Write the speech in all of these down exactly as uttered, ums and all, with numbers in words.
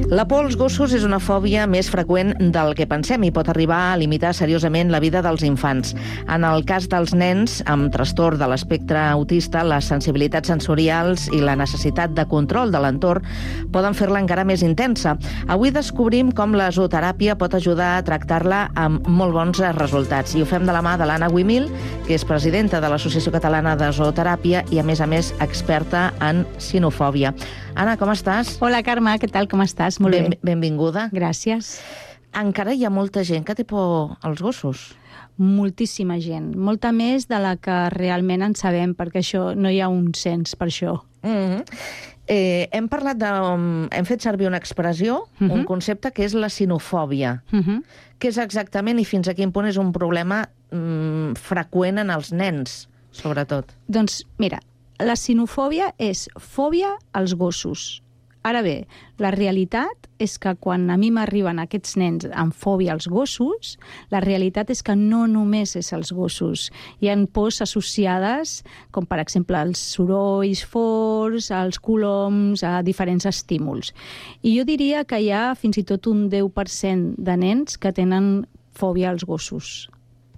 La por als gossos és una fòbia més freqüent del que pensem i pot arribar a limitar seriosament la vida dels infants. En el cas dels nens amb trastorn de l'espectre autista, les sensibilitats sensorials i la necessitat de control de l'entorn poden fer-la encara més intensa. Avui descobrim com la zooteràpia pot ajudar a tractar-la amb molt bons resultats. I ho fem de la mà de l'Anna Guimil, que és presidenta de l'Associació Catalana de Zooteràpia i, a més a més, experta en sinofòbia. Anna, com estàs? Hola, Carme, què tal, com estàs? Molt Ben, bé. benvinguda. Gràcies. Encara hi ha molta gent que té por als gossos. Moltíssima gent. Molta més de la que realment en sabem, perquè això no hi ha un cens per això. Mm-hmm. eh, hem parlat de... Hem fet servir una expressió, mm-hmm. un concepte que és la sinofòbia. Mm-hmm. Què és exactament i fins a quin punt és un problema mm, freqüent en els nens, sobretot? Doncs, mira, la sinofòbia és fòbia als gossos. Ara bé, la realitat és que quan a mi m'arriben aquests nens amb fòbia als gossos, la realitat és que no només és als gossos. Hi ha pors associades, com per exemple els sorolls forts, als coloms, a diferents estímuls. I jo diria que hi ha fins i tot un deu per cent de nens que tenen fòbia als gossos.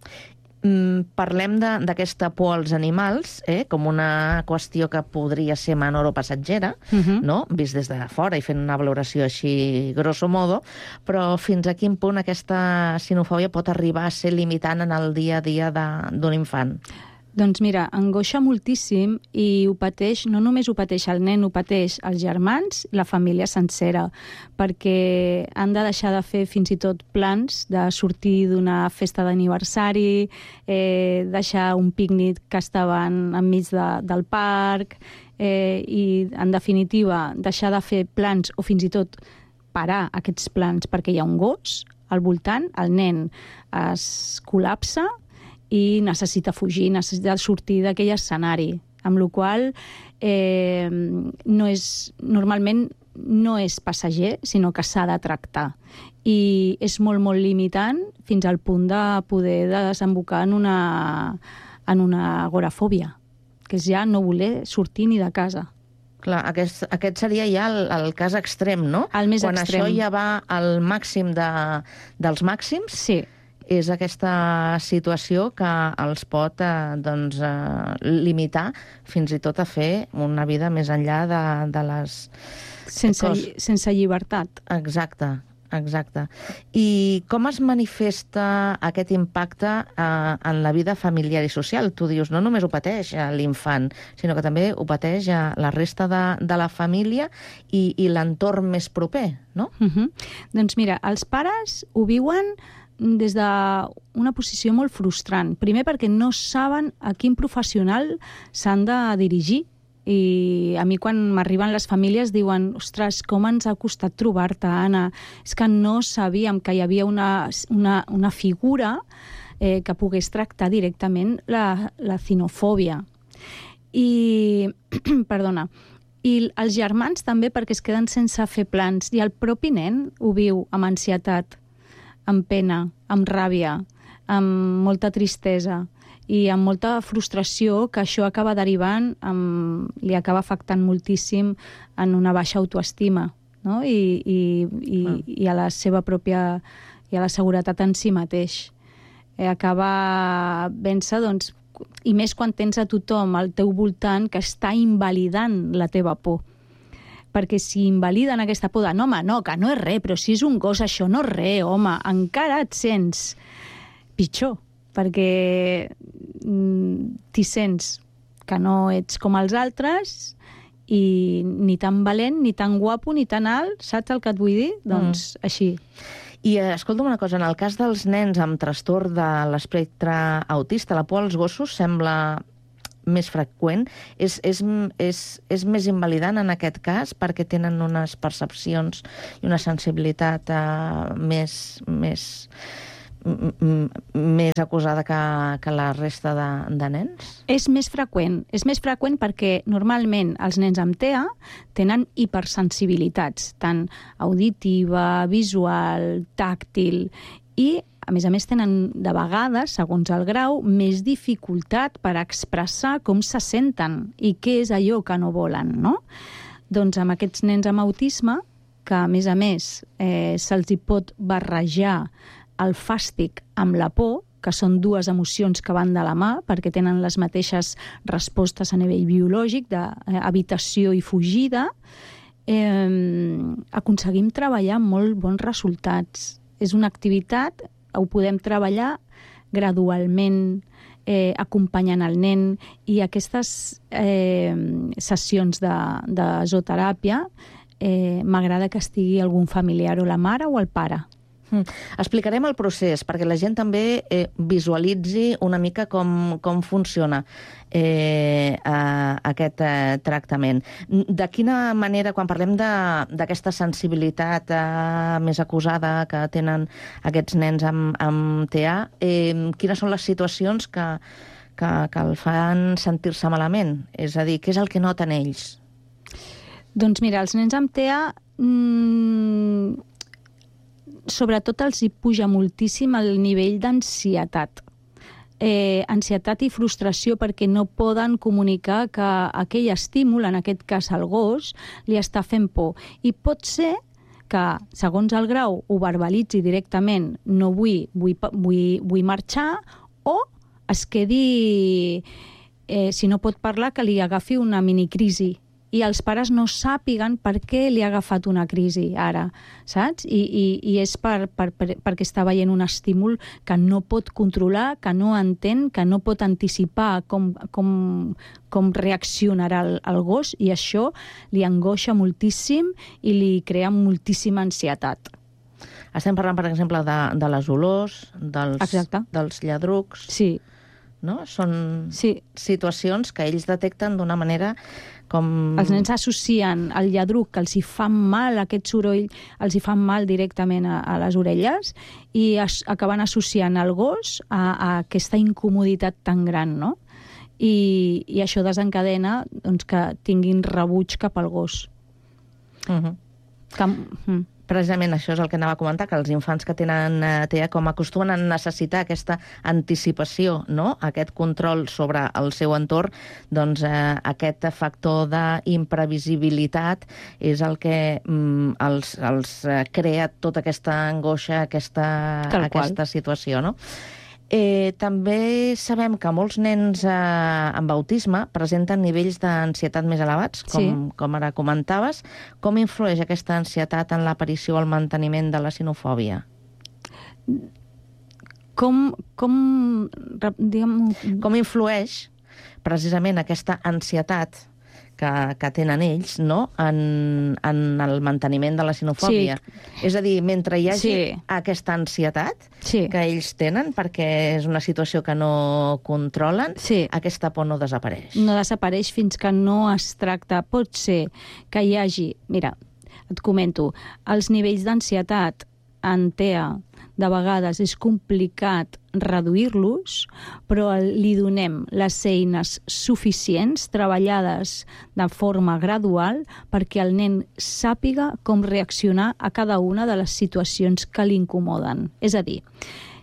Mm, parlem d'aquesta por als animals, eh, com una qüestió que podria ser menor o passatgera, Uh-huh. no? Vist des de fora i fent una valoració així grosso modo, però fins a quin punt aquesta sinofòbia pot arribar a ser limitant en el dia a dia d'un infant? Doncs mira, angoixa moltíssim i ho pateix, no només ho pateix el nen, ho pateix els germans i la família sencera, perquè han de deixar de fer fins i tot plans de sortir d'una festa d'aniversari, eh, deixar un pícnic que estaven enmig de, del parc, eh, i en definitiva deixar de fer plans o fins i tot parar aquests plans perquè hi ha un gos al voltant, el nen es col·lapsa i necessita fugir, necessita sortir d'aquell escenari, amb la qual cosa eh, no és, normalment no és passager, sinó que s'ha de tractar. I és molt, molt limitant fins al punt de poder desembocar en una, en una agorafòbia, que és ja no voler sortir ni de casa. Clar, aquest, aquest seria ja el, el cas extrem, no? El més Quan extrem. això ja va al màxim de, dels màxims, Sí. és aquesta situació que els pot eh, doncs, eh, limitar fins i tot a fer una vida més enllà de, de les... Sense, cos... lli- sense llibertat. Exacte, exacte. I com es manifesta aquest impacte eh, en la vida familiar i social? Tu dius, no només ho pateix eh, l'infant, sinó que també ho pateix eh, la resta de, de la família i, i l'entorn més proper, no? Uh-huh. Doncs mira, els pares ho viuen des d'una posició molt frustrant. Primer perquè no saben a quin professional s'han de dirigir. I a mi quan m'arriben les famílies diuen ostres, com ens ha costat trobar-te, Anna? És que no sabíem que hi havia una, una, una figura eh, que pogués tractar directament la, la sinofòbia. I, perdona, i els germans també perquè es queden sense fer plans. I el propi nen ho viu amb ansietat, amb pena, amb ràbia, amb molta tristesa i amb molta frustració, que això acaba derivant, amb, li acaba afectant moltíssim en una baixa autoestima, no? I, i, i, Ah. i a la seva pròpia i a la seguretat en si mateix. Eh, acaba vèncer, doncs, i més quan tens a tothom al teu voltant que està invalidant la teva por. Perquè si invaliden aquesta por de no, home, no, que no és res, però si és un gos això no és res, home, encara et sents pitjor, perquè mm, t'hi sents que no ets com els altres i ni tan valent, ni tan guapo, ni tan alt, saps el que et vull dir? Doncs mm. així. I eh, escolta'm una cosa, en el cas dels nens amb trastorn de l'espectre autista, la por als gossos sembla més freqüent, és, és, és, és més invalidant en aquest cas perquè tenen unes percepcions i una sensibilitat uh, més, més, més acusada que, que la resta de, de nens? És més freqüent. És més freqüent perquè normalment els nens amb T E A tenen hipersensibilitats, tant auditiva, visual, tàctil, i a més a més tenen de vegades, segons el grau, més dificultat per expressar com se senten i què és allò que no volen, no? Doncs amb aquests nens amb autisme, que, a més a més, eh, se'ls hi pot barrejar el fàstic amb la por, que són dues emocions que van de la mà, perquè tenen les mateixes respostes a nivell biològic, d'evitació i fugida, eh, aconseguim treballar molt bons resultats. És una activitat, ho podem treballar gradualment, eh, acompanyant el nen, i aquestes eh, sessions de, de zooteràpia eh, m'agrada que estigui algun familiar, o la mare o el pare. Mm. Explicarem el procés perquè la gent també eh, visualitzi una mica com, com funciona eh, eh, aquest eh, tractament. De quina manera, quan parlem d'aquesta sensibilitat eh, més acusada que tenen aquests nens amb, amb T A, eh, quines són les situacions que, que, que el fan sentir-se malament? És a dir, què és el que noten ells? Doncs mira, els nens amb T A... Mmm, sobretot els hi puja moltíssim el nivell d'ansietat. Eh, ansietat i frustració perquè no poden comunicar que aquell estímul, en aquest cas el gos, li està fent por. I pot ser que, segons el grau, ho verbalitzi directament, no vull, vull, vull, vull marxar, o es quedi, eh, si no pot parlar, que li agafi una minicrisi. I els pares no sàpiguen per què li ha agafat una crisi ara, saps? I, i, i és per, per, per, perquè està veient un estímul que no pot controlar, que no entén, que no pot anticipar com, com, com reaccionarà el, el gos, i això li angoixa moltíssim i li crea moltíssima ansietat. Estem parlant, per exemple, de, de les olors, dels, dels lladrucs... Sí. No? Són sí. situacions que ells detecten d'una manera com... Els nens associen el lladruc, que els hi fa mal, aquest soroll, els hi fa mal directament a, a les orelles, i es, acaben associant el gos a, a aquesta incomoditat tan gran, no? I, i això desencadena doncs, que tinguin rebuig cap al gos. Uh-huh. Que... Uh-huh. Precisament això és el que anava a comentar, que els infants que tenen T A com acostumen a necessitar aquesta anticipació, no? Aquest control sobre el seu entorn, doncs eh, aquest factor d'imprevisibilitat és el que mm, els, els crea tota aquesta angoixa, aquesta, aquesta situació, no? Eh, també sabem que molts nens eh, amb autisme presenten nivells d'ansietat més elevats, com, sí. com ara comentaves. Com influeix aquesta ansietat en l'aparició o el manteniment de la sinofòbia? Com, com, diguem... com influeix precisament aquesta ansietat que, que tenen ells, no? en, en el manteniment de la sinofòbia. Sí. És a dir, mentre hi hagi sí. aquesta ansietat sí. que ells tenen, perquè és una situació que no controlen, sí. aquesta por no desapareix. No desapareix fins que no es tracta. Pot ser que hi hagi... Mira, et comento, els nivells d'ansietat en T A de vegades és complicat reduir-los, però li donem les eines suficients, treballades de forma gradual, perquè el nen sàpiga com reaccionar a cada una de les situacions que l'incomoden. És a dir,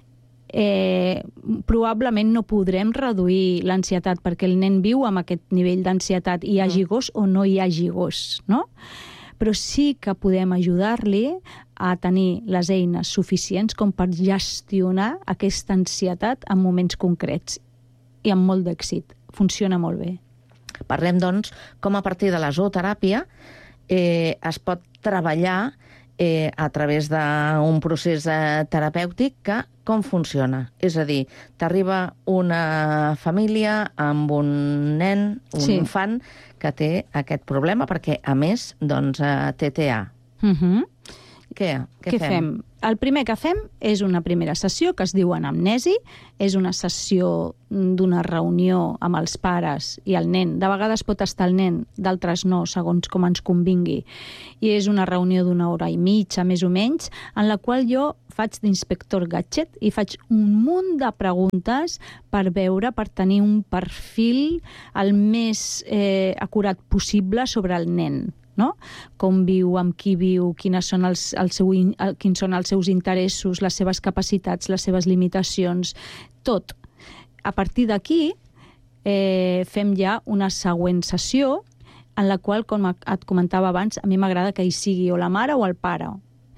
eh, probablement no podrem reduir l'ansietat perquè el nen viu amb aquest nivell d'ansietat, hi hagi gos o no hi hagi gos, no? Però sí que podem ajudar-li a tenir les eines suficients com per gestionar aquesta ansietat en moments concrets, i amb molt d'èxit. Funciona molt bé. Parlem, doncs, com a partir de la zooteràpia eh, es pot treballar eh, a través d'un procés eh, terapèutic que com funciona? És a dir, t'arriba una família amb un nen, un sí. infant, que té aquest problema, perquè, a més, doncs, eh, té T A. Uh-huh. Què, què, què fem? fem? El primer que fem és una primera sessió que es diu anamnesi. És una sessió d'una reunió amb els pares i el nen. De vegades pot estar el nen, d'altres no, segons com ens convingui. I és una reunió d'una hora i mitja, més o menys, en la qual jo faig d'inspector gadget i faig un munt de preguntes per veure, per tenir un perfil el més eh, acurat possible sobre el nen. No? Com viu, amb qui viu, quines són els, el seu, el, quins són els seus interessos, les seves capacitats, les seves limitacions, tot. A partir d'aquí eh, fem ja una següent sessió en la qual, com et comentava abans, a mi m'agrada que hi sigui o la mare o el pare.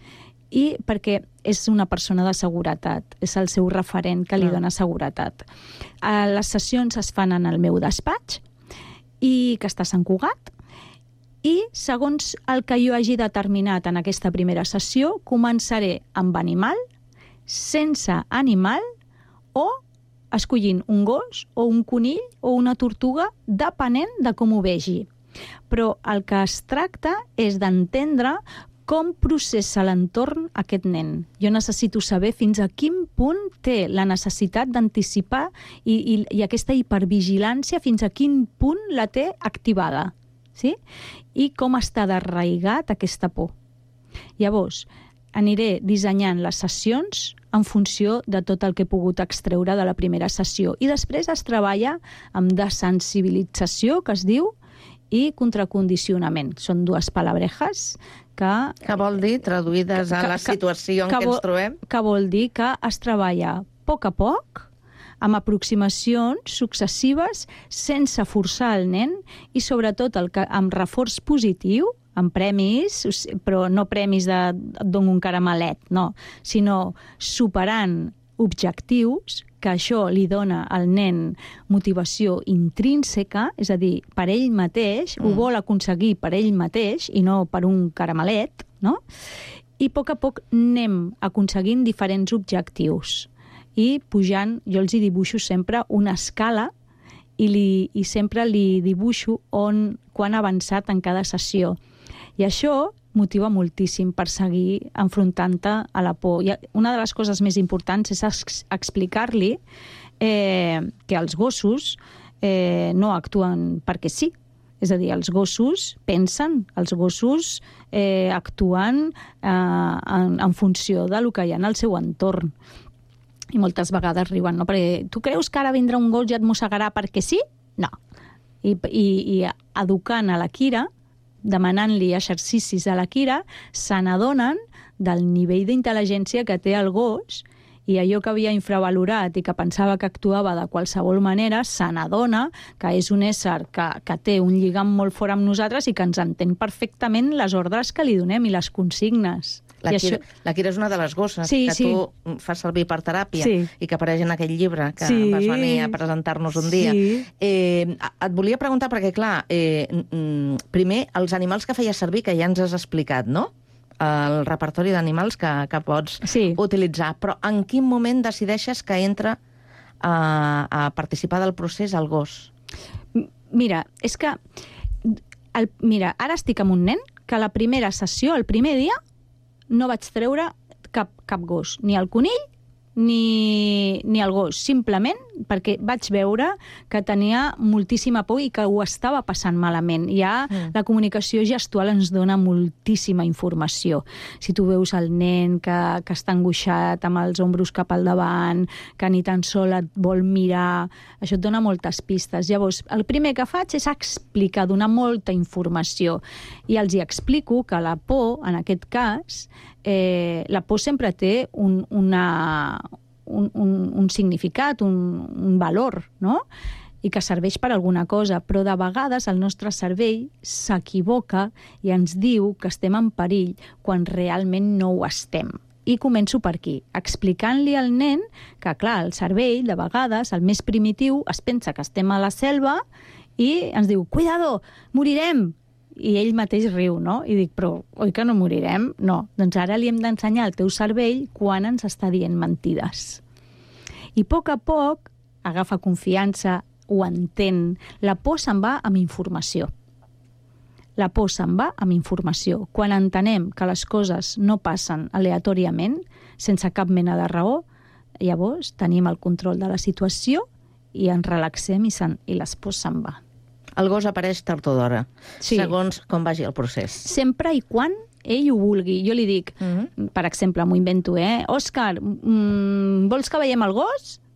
I perquè és una persona de seguretat, és el seu referent que li Ah. dona seguretat. Eh, Les sessions es fan en el meu despatx, i que està a Sant Cugat, i segons el que jo hagi determinat en aquesta primera sessió, començaré amb animal, sense animal, o escollint un gos, o un conill, o una tortuga, depenent de com ho vegi. Però el que es tracta és d'entendre com processa l'entorn aquest nen. Jo necessito saber fins a quin punt té la necessitat d'anticipar i, i, i aquesta hipervigilància, fins a quin punt la té activada. Sí? I com està d'arraigat aquesta por. Llavors, aniré dissenyant les sessions en funció de tot el que he pogut extreure de la primera sessió. I després es treballa amb desensibilització, que es diu, i contracondicionament. Són dues palabrejas que... Què vol dir, traduïdes a que- la que- situació en que què vol- ens trobem? que vol dir que es treballa a poc a poc, amb aproximacions successives, sense forçar el nen, i sobretot el que, amb reforç positiu, amb premis, però no premis de et dono un caramelet, no, sinó superant objectius, que això li dona al nen motivació intrínseca, és a dir, per ell mateix, mm. ho vol aconseguir per ell mateix i no per un caramelet, no? I a poc a poc anem aconseguint diferents objectius. I pujant, jo els hi dibuixo sempre una escala i, li, i sempre li dibuixo on, quan ha avançat en cada sessió. I això motiva moltíssim per seguir enfrontant-te a la por. I una de les coses més importants és ex explicar-li eh, que els gossos eh, no actuen perquè sí. És a dir, els gossos pensen, els gossos eh, actuen eh, en, en funció del que hi ha en el seu entorn. I moltes vegades riuen, no? Perquè tu creus que ara vindrà un gos i et mossegarà perquè sí? No. I, i, i educant a la Kira, demanant-li exercicis a la Kira, se n'adonen del nivell d'intel·ligència que té el gos, i allò que havia infravalorat i que pensava que actuava de qualsevol manera, se n'adona que és un ésser que, que té un lligam molt fort amb nosaltres i que ens entén perfectament les ordres que li donem i les consignes. La I Kira, això... la Kira és una de les gosses Sí, que sí. tu fas servir per teràpia Sí. i que apareix en aquell llibre que Sí. vas venir a presentar-nos un dia. Sí. Eh, et volia preguntar, perquè clar, eh, mm, primer, els animals que feies servir, que ja ens has explicat, no? El repertori d'animals que, que pots Sí. utilitzar. Però en quin moment decideixes que entra a, a participar del procés el gos? Mira, és que... El, mira, ara estic amb un nen que la primera sessió, el primer dia, no vaig treure cap, cap gos, ni el conill ni, ni el gos, simplement perquè vaig veure que tenia moltíssima por i que ho estava passant malament. Ja mm. la comunicació gestual ens dona moltíssima informació. Si tu veus el nen que, que està angoixat amb els ombros cap al davant, que ni tan sol et vol mirar, això et dona moltes pistes. Llavors, el primer que faig és explicar, donar molta informació. I els hi explico que la por, en aquest cas, eh, la por sempre té un, una... Un, un, un significat, un, un valor, no? I que serveix per alguna cosa, però de vegades el nostre cervell s'equivoca i ens diu que estem en perill quan realment no ho estem. I començo per aquí, explicant-li al nen que, clar, el cervell, de vegades, el més primitiu, es pensa que estem a la selva i ens diu, cuidado, morirem! I ell mateix riu, no? I dic, però oi que no morirem? No. Doncs ara li hem d'ensenyar al teu cervell quan ens està dient mentides. I a poc a poc agafa confiança, ho entén. La por se'n va amb informació. La por se'n va amb informació. Quan entenem que les coses no passen aleatòriament, sense cap mena de raó, llavors tenim el control de la situació i ens relaxem i, i les pors se'n va. El gos apareix tard o d'hora, Sí. segons com vagi el procés. Sempre i quan ell ho vulgui. Jo li dic, Mm-hmm. per exemple, m'ho invento, eh? Òscar, mm, vols que veiem el gos?